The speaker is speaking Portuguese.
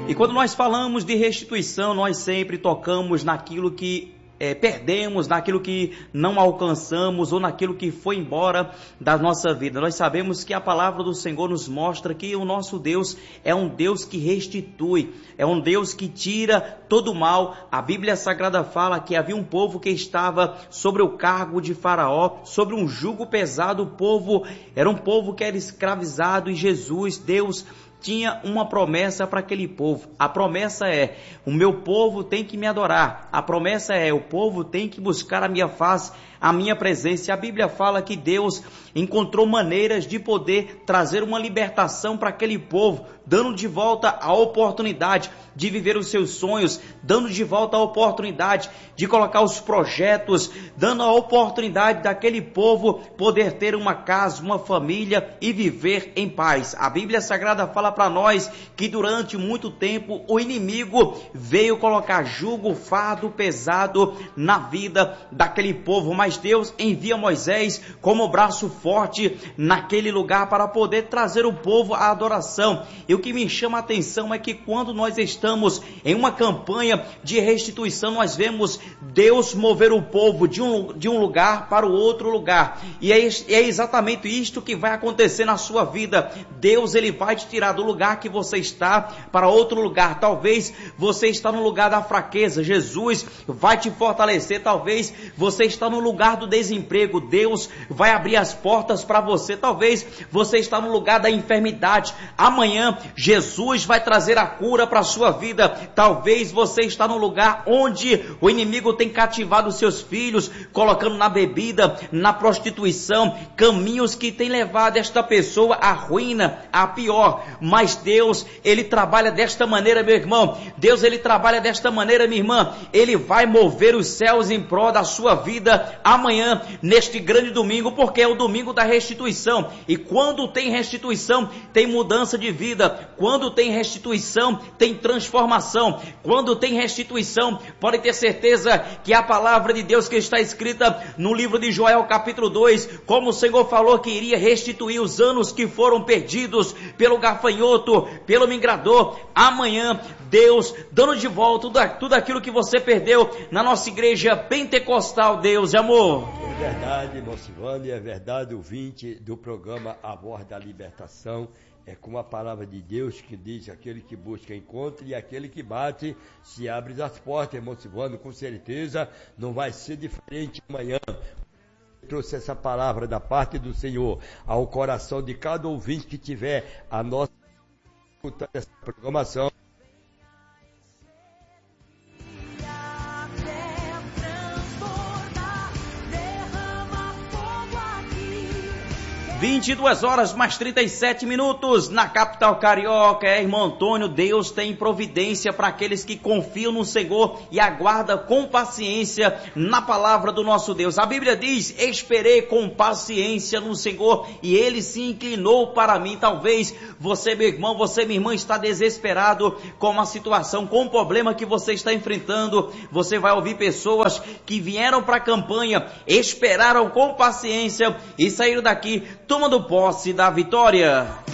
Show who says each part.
Speaker 1: E quando nós falamos de restituição, nós sempre tocamos naquilo que perdemos, naquilo que não alcançamos ou naquilo que foi embora da nossa vida. Nós sabemos que a palavra do Senhor nos mostra que o nosso Deus é um Deus que restitui, é um Deus que tira todo o mal. A Bíblia Sagrada fala que havia um povo que estava sobre o cargo de Faraó, sobre um jugo pesado. O povo era um povo que era escravizado, e Jesus, Deus, tinha uma promessa para aquele povo. A promessa é: o meu povo tem que me adorar. A promessa é: o povo tem que buscar a minha face, a minha presença. E a Bíblia fala que Deus encontrou maneiras de poder trazer uma libertação para aquele povo, dando de volta a oportunidade de viver os seus sonhos, dando de volta a oportunidade de colocar os projetos, dando a oportunidade daquele povo poder ter uma casa, uma família e viver em paz. A Bíblia Sagrada fala para nós que durante muito tempo o inimigo veio colocar jugo, fardo pesado na vida daquele povo, mas Deus envia Moisés como braço forte naquele lugar para poder trazer o povo à adoração. E o que me chama a atenção é que quando nós estamos em uma campanha de restituição, nós vemos Deus mover o povo de um lugar para o outro lugar. E é exatamente isto que vai acontecer na sua vida. Deus, ele vai te tirar do lugar que você está para outro lugar. Talvez você está no lugar da fraqueza, Jesus vai te fortalecer. Talvez você está no lugar do desemprego, Deus vai abrir as portas para você. Talvez você está no lugar da enfermidade, amanhã Jesus vai trazer a cura para a sua vida. Talvez você está no lugar onde o inimigo tem cativado os seus filhos, colocando na bebida, na prostituição, caminhos que tem levado esta pessoa à ruína, à pior. Mas Deus, ele trabalha desta maneira, meu irmão. Deus, ele trabalha desta maneira, minha irmã. Ele vai mover os céus em prol da sua vida amanhã, neste grande domingo, porque é o domingo da restituição. E quando tem restituição, tem mudança de vida. Quando tem restituição, tem transformação. Quando tem restituição, pode ter certeza que a palavra de Deus que está escrita no livro de Joel, capítulo 2, como o Senhor falou que iria restituir os anos que foram perdidos pelo gafanhoto, pelo mingrador, amanhã Deus dando de volta tudo aquilo que você perdeu na nossa igreja pentecostal. Deus de amor.
Speaker 2: É verdade, irmão Silvano, e é verdade, ouvinte do programa A Voz da Libertação. É com a palavra de Deus que diz: aquele que busca encontra, e aquele que bate se abre as portas. Irmão Silvano, com certeza não vai ser diferente amanhã. Trouxe essa palavra da parte do Senhor ao coração de cada ouvinte que tiver a nossa escutando essa programação.
Speaker 1: 22 horas mais 37 minutos na capital carioca. Irmão Antônio, Deus tem providência para aqueles que confiam no Senhor e aguardam com paciência na palavra do nosso Deus. A Bíblia diz: esperei com paciência no Senhor e Ele se inclinou para mim. Talvez você, meu irmão, você, minha irmã, está desesperado com uma situação, com um problema que você está enfrentando. Você vai ouvir pessoas que vieram para a campanha, esperaram com paciência e saíram daqui tomando posse da vitória.